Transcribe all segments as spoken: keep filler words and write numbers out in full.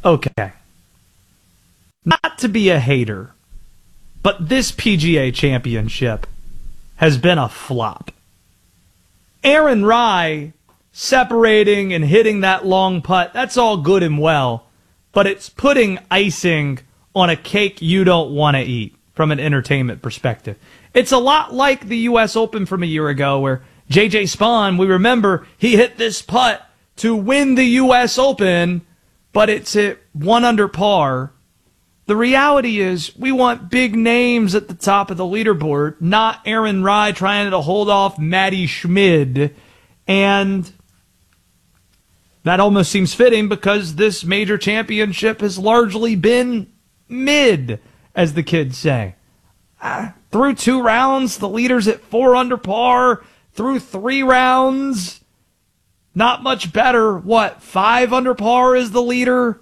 Okay. Not to be a hater, but this P G A Championship has been a flop. Aaron Rai separating and hitting that long putt, that's all good and well, but it's putting icing on a cake you don't want to eat from an entertainment perspective. It's a lot like the U S Open from a year ago where J J Spaun, we remember, he hit this putt to win the U S Open, but it's at one under par. The reality is we want big names at the top of the leaderboard, not Aaron Rai trying to hold off Matty Schmid. And that almost seems fitting because this major championship has largely been mid, as the kids say. Uh, through two rounds, the leader's at four under par. Through three rounds, not much better. What, five under par is the leader?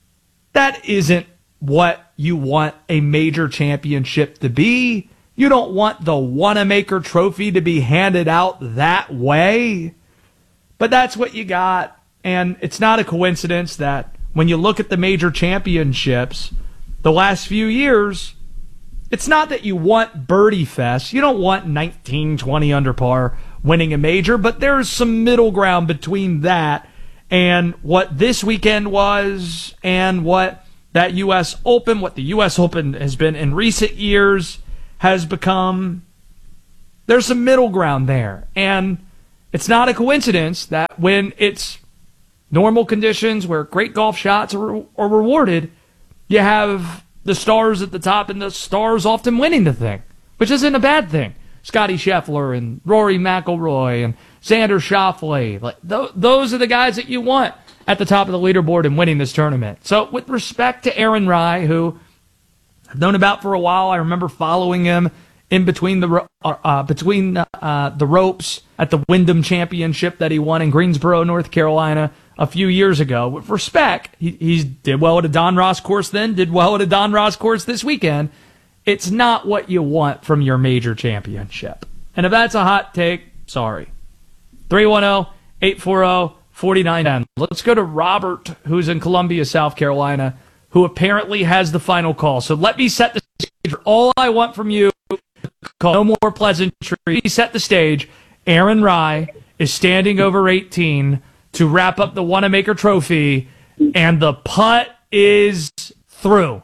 That isn't what you want a major championship to be. You don't want the Wanamaker Trophy to be handed out that way. But that's what you got. And it's not a coincidence that when you look at the major championships the last few years, it's not that you want birdie fest. You don't want nineteen, twenty under par winning a major, but there's some middle ground between that and what this weekend was and what that U S Open, what the U S Open has been in recent years, has become. There's some middle ground there. And it's not a coincidence that when it's normal conditions where great golf shots are, are rewarded, you have the stars at the top and the stars often winning the thing, which isn't a bad thing. Scotty Scheffler and Rory McIlroy and Xander Schauffele. Like, th- those are the guys that you want at the top of the leaderboard and winning this tournament. So with respect to Aaron Rai, who I've known about for a while, I remember following him in between the ro- uh, between uh, the ropes at the Wyndham Championship that he won in Greensboro, North Carolina a few years ago. With respect, he he's did well at a Don Ross course then, did well at a Don Ross course this weekend. It's not what you want from your major championship. And if that's a hot take, sorry. three one zero, eight four zero, four nine one zero. Let's go to Robert, who's in Columbia, South Carolina, who apparently has the final call. So let me set the stage. All I want from you, no more pleasantry. Set the stage. Aaron Rai is standing over eighteen to wrap up the Wanamaker Trophy, and the putt is through.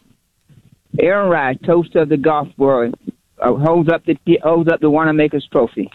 Aaron Rai, toast of the golf world, uh, holds up the holds up the Wanamaker's Trophy.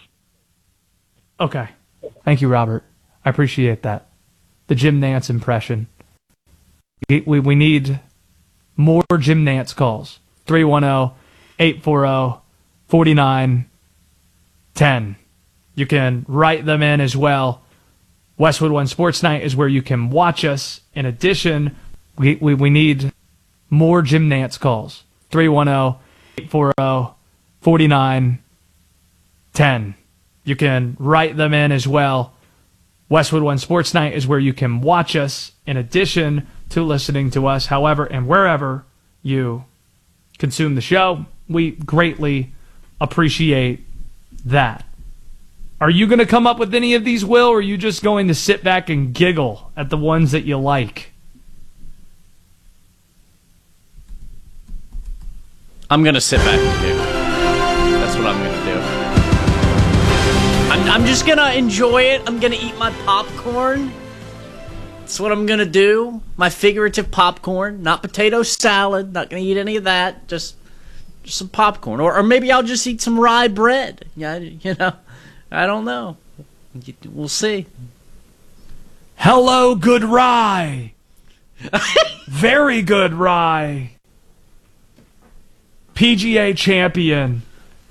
Okay. Thank you, Robert. I appreciate that. The Jim Nantz impression. We, we, we need more Jim Nantz calls. three one zero, eight four zero, four nine one zero. You can write them in as well. Westwood One Sports Night is where you can watch us. In addition, we, we, we need more Jim Nantz calls. three one zero, eight four zero, four nine one zero. You can write them in as well. Westwood One Sports Night is where you can watch us in addition to listening to us, however and wherever you consume the show. We greatly appreciate that. Are you going to come up with any of these, Will, or are you just going to sit back and giggle at the ones that you like? I'm going to sit back and giggle. That's what I'm going to do. I'm, I'm just going to enjoy it. I'm going to eat my popcorn. That's what I'm going to do. My figurative popcorn, not potato salad. Not going to eat any of that. Just, just some popcorn. Or, or maybe I'll just eat some rye bread. Yeah, you know, I don't know. We'll see. Hello, good rye. Very good rye. P G A champion.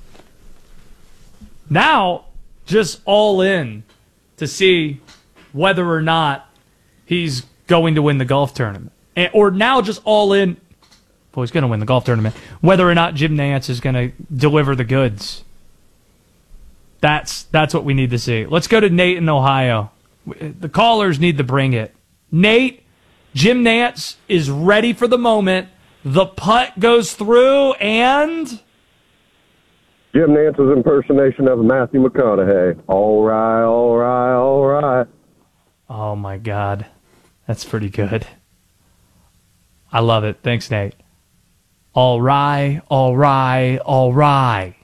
Now, just all in to see whether or not he's going to win the golf tournament. And, or now just all in, well, he's going to win the golf tournament, whether or not Jim Nantz is going to deliver the goods. That's that's what we need to see. Let's go to Nate in Ohio. The callers need to bring it. Nate, Jim Nantz is ready for the moment. The putt goes through, and Jim Nantz's impersonation of Matthew McConaughey. All right, all right, all right. Oh, my God. That's pretty good. I love it. Thanks, Nate. All right, all right, all right.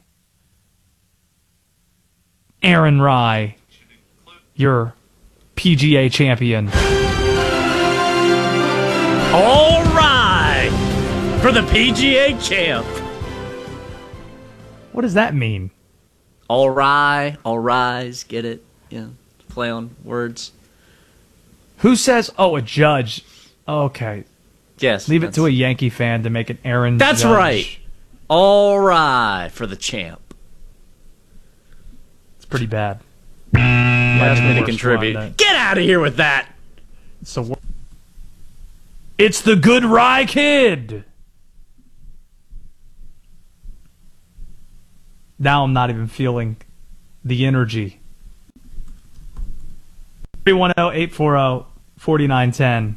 Aaron Rye, your P G A champion. All right, for the P G A champ. What does that mean? All right, all rise, get it? Yeah, play on words. Who says, oh, a judge? Okay. Yes. Leave it to a Yankee fan to make an Aaron That's Judge. right. All right, for the champ. It's pretty bad. Ask me to worst contribute. one that- Get out of here with that. It's the, wor- it's the Good Rye Kid. Now I'm not even feeling the energy. three one zero, eight four zero, four nine one zero.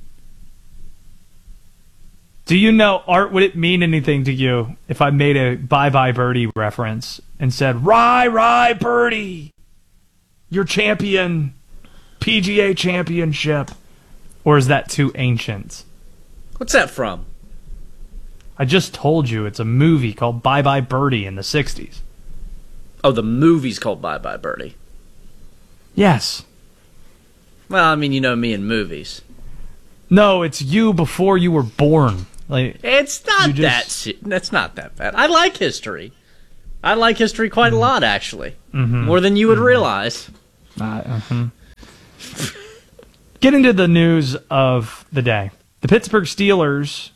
Do you know, Art, would it mean anything to you if I made a Bye Bye Birdie reference and said, Rye, Rye, Birdie, your champion, P G A championship? Or is that too ancient? What's that from? I just told you it's a movie called Bye Bye Birdie in the sixties. Oh, the movie's called Bye Bye Birdie. Yes. Well, I mean, you know me in movies. No, it's you before you were born. Like, It's not You that. just- Se- that's not that bad. I like history. I like history quite a lot, actually, more than you would realize. Uh, uh-huh. Get into the news of the day. The Pittsburgh Steelers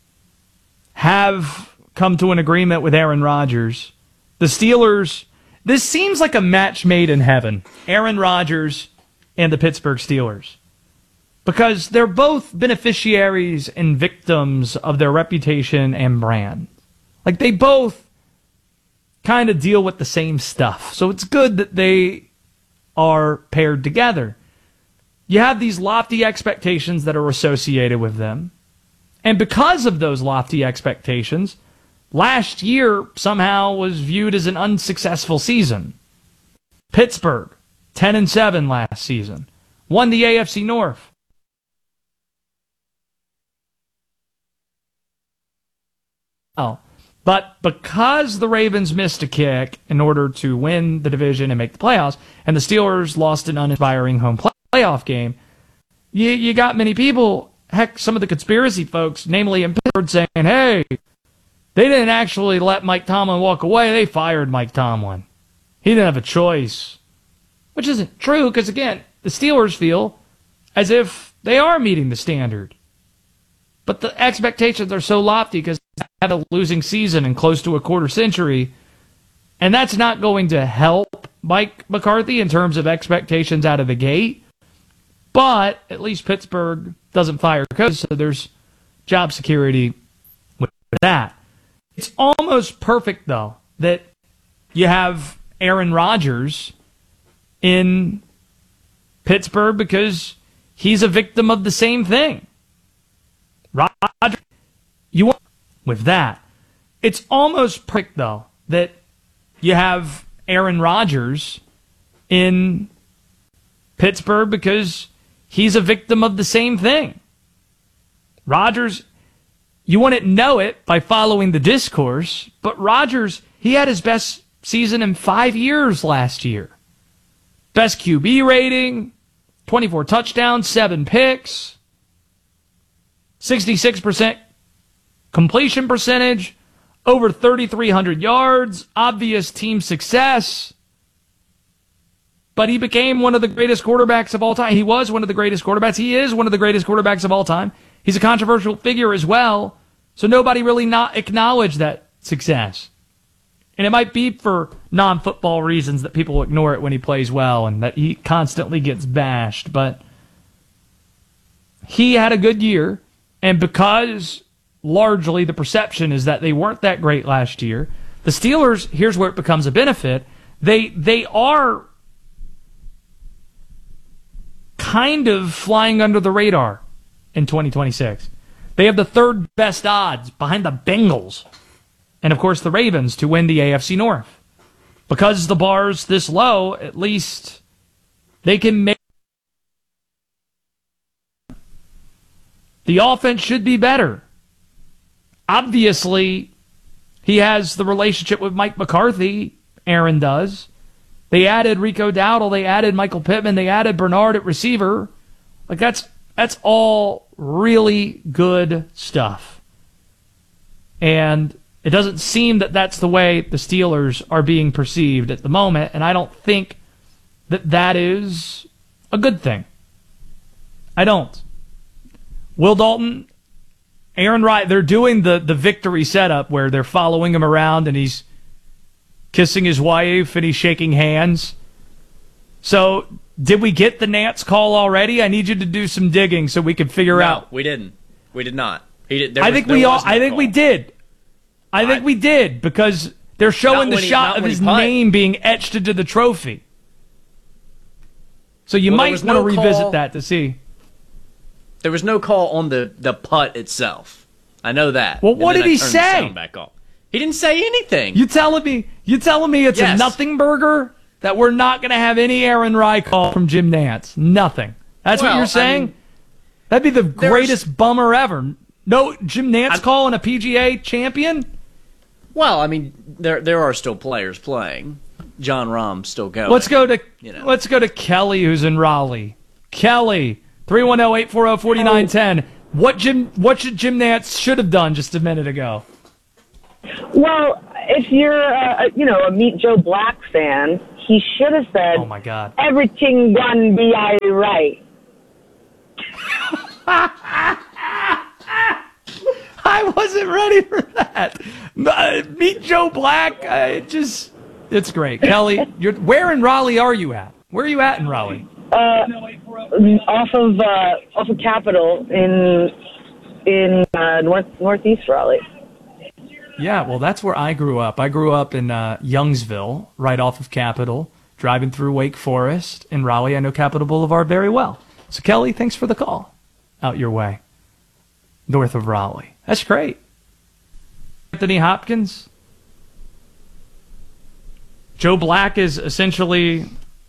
have come to an agreement with Aaron Rodgers. The Steelers, this seems like a match made in heaven. Aaron Rodgers and the Pittsburgh Steelers. Because they're both beneficiaries and victims of their reputation and brand. Like, they both kind of deal with the same stuff. So it's good that they are paired together. You have these lofty expectations that are associated with them. And because of those lofty expectations, last year somehow was viewed as an unsuccessful season. Pittsburgh, ten and seven last season, won the A F C North. Oh, but because the Ravens missed a kick in order to win the division and make the playoffs, and the Steelers lost an uninspiring home play- playoff game, you, you got many people, heck, some of the conspiracy folks, namely in Pittsburgh, saying, hey, they didn't actually let Mike Tomlin walk away. They fired Mike Tomlin. He didn't have a choice. Which isn't true, because, again, the Steelers feel as if they are meeting the standard. But the expectations are so lofty because they had a losing season and close to a quarter century, and that's not going to help Mike McCarthy in terms of expectations out of the gate. But at least Pittsburgh doesn't fire coaches, so there's job security with that. It's almost perfect, though, that you have Aaron Rodgers in Pittsburgh because he's a victim of the same thing. Rodgers, you want with that. It's almost perfect, though, that you have Aaron Rodgers in Pittsburgh because he's a victim of the same thing. Rodgers, you wouldn't know it by following the discourse, but Rodgers, he had his best season in five years last year. Best Q B rating, twenty-four touchdowns, seven picks, sixty-six percent completion percentage, over thirty-three hundred yards, obvious team success. But he became one of the greatest quarterbacks of all time. He was one of the greatest quarterbacks. He is one of the greatest quarterbacks of all time. He's a controversial figure as well, so nobody really not acknowledged that success. And it might be for non-football reasons that people ignore it when he plays well and that he constantly gets bashed. But he had a good year, and because largely the perception is that they weren't that great last year, the Steelers, here's where it becomes a benefit, they they are kind of flying under the radar in twenty twenty-six. They have the third best odds behind the Bengals and, of course, the Ravens to win the A F C North. Because the bar's this low, at least they can make The offense should be better. Obviously, he has the relationship with Mike McCarthy. Aaron does. They added Rico Dowdle. They added Michael Pittman. They added Bernard at receiver. Like, that's that's all really good stuff. And it doesn't seem that that's the way the Steelers are being perceived at the moment, and I don't think that that is a good thing. I don't. Will Dalton, Aaron Wright, they're doing the, the victory setup where they're following him around and he's kissing his wife and he's shaking hands. So, did we get the Nance call already? I need you to do some digging so we can figure no, out. we didn't. We did not. He did. There I was, think there we all. was no I think call. we did. I think I- we did because they're showing Not the when he- shot not of when he his putt. name being etched into the trophy. So you Well, there might was want to no revisit call. that to see. There was no call on the, the putt itself. I know that. Well, And what then did I he turned the say? sound back off. He didn't say anything. You telling me? You telling me it's Yes. a nothing burger that we're not going to have any Aaron Rye call from Jim Nance? Nothing. That's what Well, you're I saying. mean, That'd be the there's- greatest bummer ever. No Jim Nance I'm- calling a P G A champion. Well, I mean, there there are still players playing. John Rahm's still going. Let's go to You know. let's go to Kelly, who's in Raleigh. Kelly, three one zero, eight four zero, four nine one zero. What Jim what should Jim Nance should have done just a minute ago? Well, if you're, uh, you know, a Meet Joe Black fan, he should have said, Oh my God. everything gonna be all right. I wasn't ready for that. Uh, Meet Joe Black. Uh, it just it's great. Kelly, you're where in Raleigh are you at? Where are you at in Raleigh? Uh, off of uh, off of Capitol in in uh, north northeast Raleigh. Yeah, well, that's where I grew up. I grew up in uh, Youngsville, right off of Capitol, driving through Wake Forest. In Raleigh, I know Capitol Boulevard very well. So, Kelly, thanks for the call. Out your way. North of Raleigh. That's great. Anthony Hopkins. Joe Black is essentially,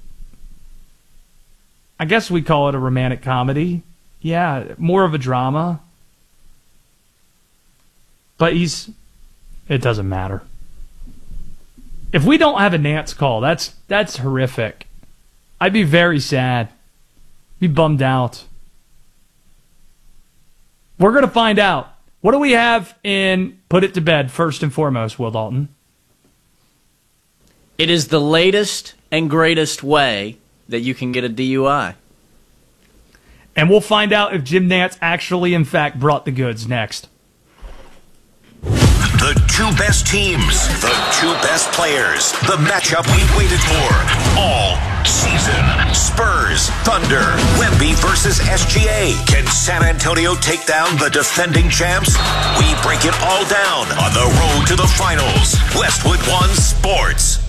I guess we call it a romantic comedy. Yeah, more of a drama. But he's... It doesn't matter. If we don't have a Nance call, that's that's horrific. I'd be very sad. Be bummed out. We're going to find out. What do we have in Put It to Bed, first and foremost, Will Dalton? It is the latest and greatest way that you can get a D U I. And we'll find out if Jim Nance actually, in fact, brought the goods next. The two best teams, the two best players, the matchup we've waited for all season. Spurs, Thunder, Wemby versus S G A. Can San Antonio take down the defending champs? We break it all down on the road to the finals. Westwood One Sports.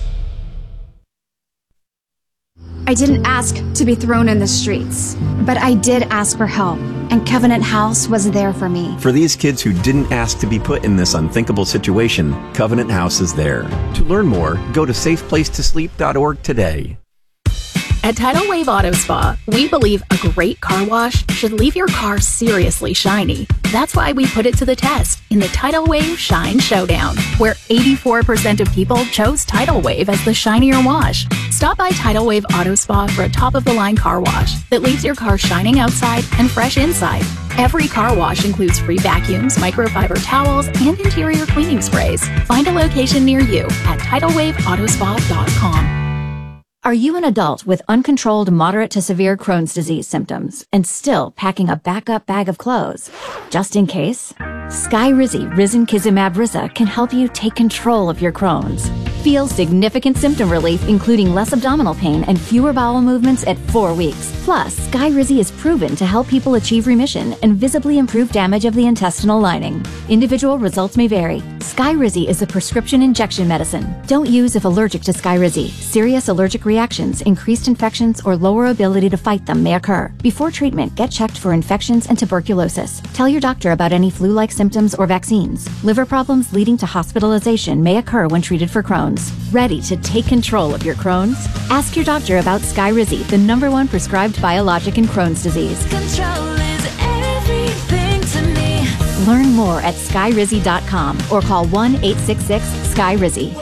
I didn't ask to be thrown in the streets, but I did ask for help, and Covenant House was there for me. For these kids who didn't ask to be put in this unthinkable situation, Covenant House is there. To learn more, go to safe place to sleep dot org today. At Tidal Wave Auto Spa, we believe a great car wash should leave your car seriously shiny. That's why we put it to the test in the Tidal Wave Shine Showdown, where eighty-four percent of people chose Tidal Wave as the shinier wash. Stop by Tidal Wave Auto Spa for a top-of-the-line car wash that leaves your car shining outside and fresh inside. Every car wash includes free vacuums, microfiber towels, and interior cleaning sprays. Find a location near you at tidal wave auto spa dot com. Are you an adult with uncontrolled moderate to severe Crohn's disease symptoms and still packing a backup bag of clothes? Just in case, Skyrizi Risankizumab Riza can help you take control of your Crohn's. Feel significant symptom relief, including less abdominal pain and fewer bowel movements at four weeks. Plus, Skyrizi is proven to help people achieve remission and visibly improve damage of the intestinal lining. Individual results may vary. Skyrizi is a prescription injection medicine. Don't use if allergic to Skyrizi. Serious allergic reactions, increased infections, or lower ability to fight them may occur. Before treatment, get checked for infections and tuberculosis. Tell your doctor about any flu-like symptoms or vaccines. Liver problems leading to hospitalization may occur when treated for Crohn's. Ready to take control of your Crohn's? Ask your doctor about Skyrizi, the number one prescribed biologic in Crohn's disease. Control is everything Learn more at sky rizzy dot com or call one eight six six sky rizzy.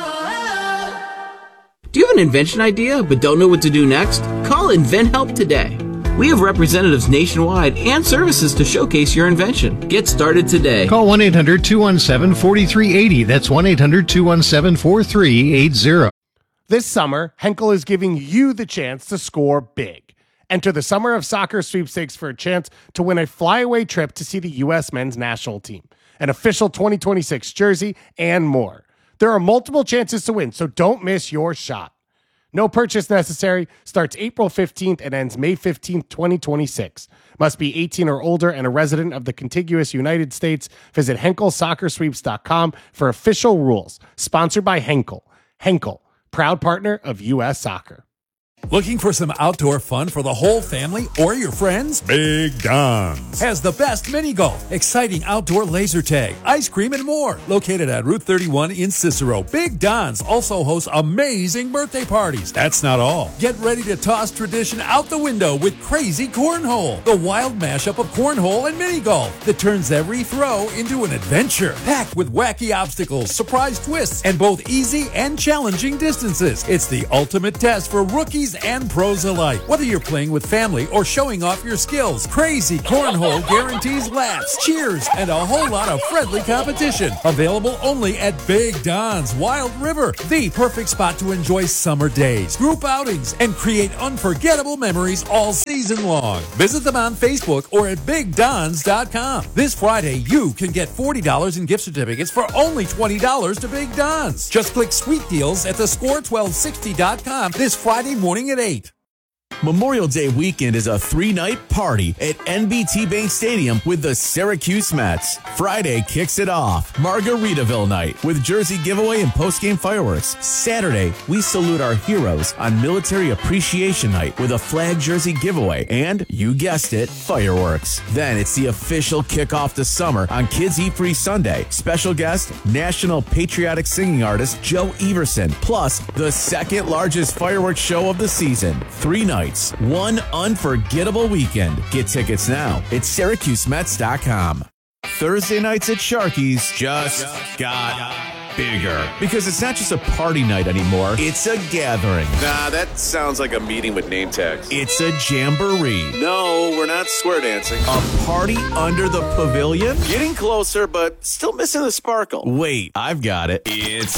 Do you have an invention idea but don't know what to do next? Call InventHelp today. We have representatives nationwide and services to showcase your invention. Get started today. Call one eight hundred two one seven four three eight zero. That's one eight hundred two one seven four three eight zero. This summer, Henkel is giving you the chance to score big. Enter the Summer of Soccer sweepstakes for a chance to win a flyaway trip to see the U S men's national team, an official twenty twenty-six jersey, and more. There are multiple chances to win, so don't miss your shot. No purchase necessary. Starts April fifteenth and ends May fifteenth, twenty twenty-six. Must be eighteen or older and a resident of the contiguous United States. Visit Henkel Soccer Sweeps dot com for official rules. Sponsored by Henkel. Henkel, proud partner of U S Soccer. Looking for some outdoor fun for the whole family or your friends? Big Don's has the best mini golf, exciting outdoor laser tag, ice cream, and more. Located at Route thirty-one in Cicero, Big Don's also hosts amazing birthday parties. That's not all. Get ready to toss tradition out the window with Crazy Cornhole, the wild mashup of cornhole and mini golf that turns every throw into an adventure. Packed with wacky obstacles, surprise twists, and both easy and challenging distances. It's the ultimate test for rookies and pros alike. Whether you're playing with family or showing off your skills, Crazy Cornhole guarantees laughs, cheers, and a whole lot of friendly competition. Available only at Big Don's Wild River, the perfect spot to enjoy summer days, group outings, and create unforgettable memories all season long. Visit them on Facebook or at big dons dot com. This Friday, you can get forty dollars in gift certificates for only twenty dollars to Big Don's. Just click Sweet Deals at the score twelve sixty dot com this Friday morning at eight. Memorial Day weekend is a three-night party at N B T Bank Stadium with the Syracuse Mets. Friday kicks it off, Margaritaville night with jersey giveaway and post-game fireworks. Saturday, we salute our heroes on Military Appreciation Night with a flag jersey giveaway and, you guessed it, fireworks. Then it's the official kickoff to summer on Kids Eat Free Sunday. Special guest, national patriotic singing artist Joe Everson, plus the second largest fireworks show of the season. Three nights. One unforgettable weekend. Get tickets now at Syracuse Mets dot com. Thursday nights at Sharky's just got bigger because it's not just a party night anymore. It's a gathering. Nah, that sounds like a meeting with name tags. It's a jamboree. No, we're not square dancing. A party under the pavilion? Getting closer, but still missing the sparkle. Wait, I've got it. It's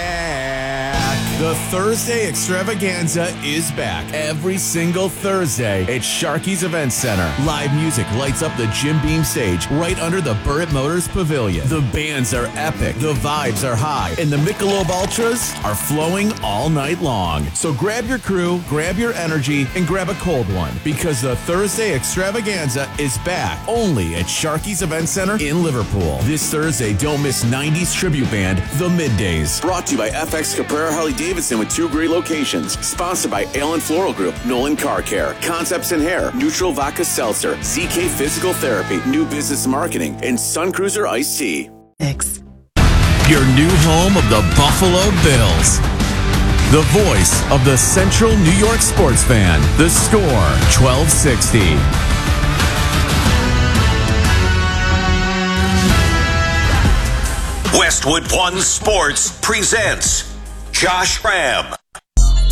back. The Thursday Extravaganza is back every single Thursday at Sharky's Event Center. Live music lights up the Jim Beam stage right under the Burritt Motors Pavilion. The bands are epic, the vibes are high, and the Michelob Ultras are flowing all night long. So grab your crew, grab your energy, and grab a cold one because the Thursday Extravaganza is back only at Sharky's Event Center in Liverpool. This Thursday, don't miss nineties tribute band, The Middays. Brought to you by F X Caprera Harley Davidson with two great locations. Sponsored by Allen Floral Group, Nolan Car Care, Concepts in Hair, Neutral Vodka Seltzer, Z K Physical Therapy, New Business Marketing, and Sun Cruiser Iced Tea. X. Your new home of the Buffalo Bills. The voice of the Central New York sports fan. The Score, twelve sixty. Westwood One Sports presents Josh Ram.